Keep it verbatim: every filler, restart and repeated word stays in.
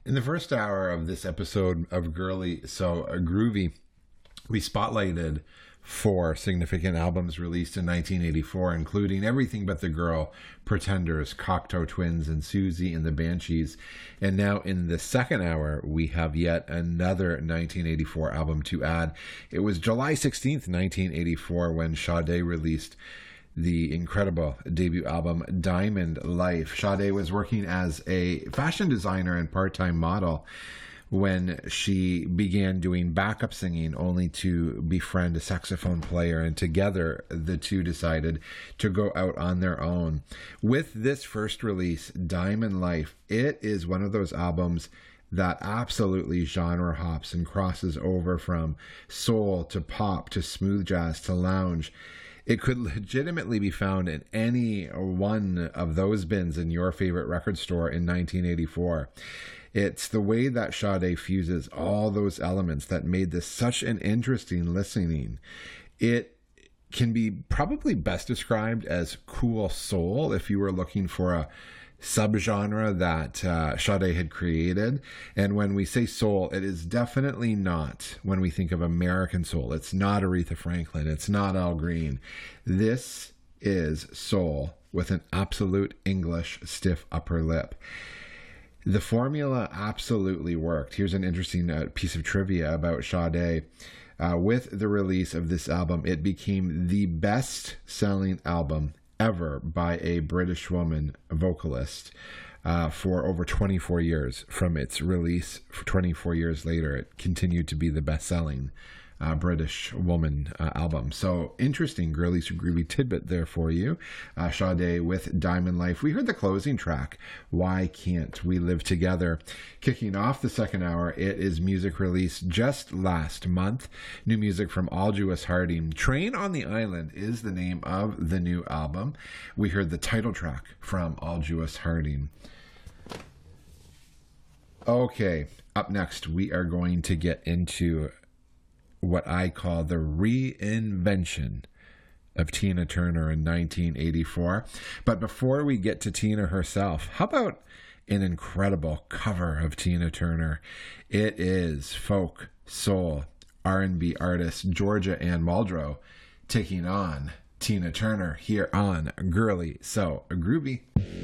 In the first hour of this episode of Girly So Groovy, we spotlighted four significant albums released in nineteen eighty-four, including Everything But the Girl, Pretenders, Cocteau Twins, and Susie and the Banshees. And now in the second hour, we have yet another nineteen eighty-four album to add. It was July sixteenth, nineteen eighty-four, when Sade released the incredible debut album, Diamond Life. Sade was working as a fashion designer and part-time model when she began doing backup singing, only to befriend a saxophone player, and together the two decided to go out on their own. With this first release, Diamond Life, it is one of those albums that absolutely genre hops and crosses over from soul to pop to smooth jazz to lounge. It could legitimately be found in any one of those bins in your favorite record store in nineteen eighty-four. It's the way that Sade fuses all those elements that made this such an interesting listening. It can be probably best described as cool soul if you were looking for a subgenre that uh, Sade had created. And when we say soul, it is definitely not when we think of American soul. It's not Aretha Franklin. It's not Al Green. This is soul with an absolute English stiff upper lip. The formula absolutely worked. Here's an interesting uh, piece of trivia about Sade. Uh, with the release of this album, it became the best-selling album ever by a British woman vocalist uh, for over twenty-four years. From its release, for twenty-four years later, it continued to be the best-selling uh, British woman uh, album. So interesting, girly, so groovy tidbit there for you. Uh, Sade with Diamond Life. We heard the closing track, Why Can't We Live Together? Kicking off the second hour, it is music released just last month. New music from Aldous Harding. Train on the Island is the name of the new album. We heard the title track from Aldous Harding. Okay, up next, we are going to get into what I call the reinvention of Tina Turner in nineteen eighty-four. But before we get to Tina herself, how about an incredible cover of Tina Turner? It is folk, soul, R and B artist Georgia Ann Muldrow taking on Tina Turner here on Girly So Groovy.